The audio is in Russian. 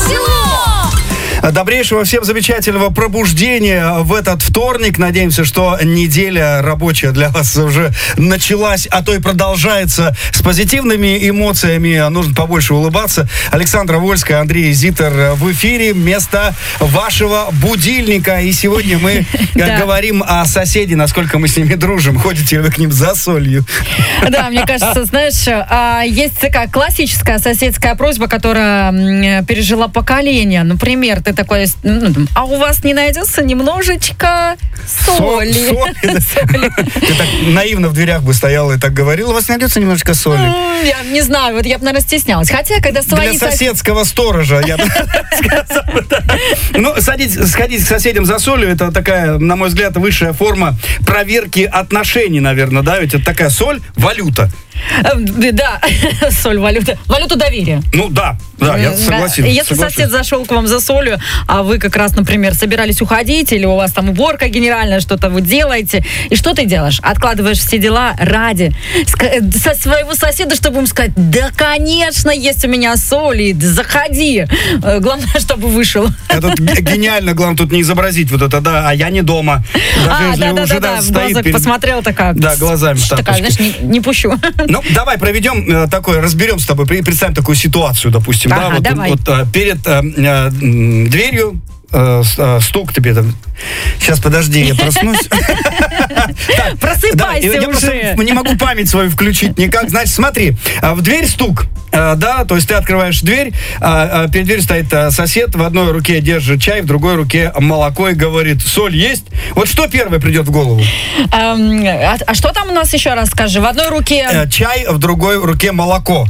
Добрейшего всем замечательного пробуждения в этот вторник. Надеемся, что неделя рабочая для вас уже началась, а то и продолжается с позитивными эмоциями. Нужно побольше улыбаться. Александра Вольская, Андрей Зитер в эфире вместо вашего будильника. И сегодня мы говорим о соседе, насколько мы с ними дружим. Ходите ли вы к ним за солью? Да, мне кажется, знаешь, есть такая классическая соседская просьба, которая пережила поколение. Например, ты такой, а у вас не найдется немножечко соли? Ты так наивно в дверях бы стояла и так говорила, у вас найдется немножечко соли? Я не знаю, вот я бы, наверное, стеснялась. Хотя, когда свои... Для соседского сторожа, я бы сказал. Ну, сходить к соседям за солью, это такая, на мой взгляд, высшая форма проверки отношений, наверное, да? Ведь это такая соль, валюта. Да, соль, валюта. Валюта доверия. Ну да, я согласен. Если сосед зашел к вам за солью, а вы как раз, например, собирались уходить, или у вас там уборка генеральная, что-то вы делаете, и что ты делаешь? Откладываешь все дела ради со своего соседа, чтобы ему сказать, да, конечно, есть у меня соль, и заходи. Главное, чтобы вышел. Это гениально, главное тут не изобразить вот это, да, а я не дома. Да, в глазок посмотрел такая. Да, глазовь. Такая, знаешь, не пущу. Ну, давай проведем разберем с тобой, представим такую ситуацию, допустим. Ага, да, давай. Вот перед дверью стук тебе там. Сейчас, подожди, я проснусь. Просыпайся уже. Я не могу память свою включить никак. Значит, смотри, в дверь стук. Да, то есть ты открываешь дверь, перед дверью стоит сосед, в одной руке держит чай, в другой руке молоко и говорит, соль есть? Вот что первое придет в голову? А что там у нас еще раз скажи? В одной руке... Чай, в другой руке молоко.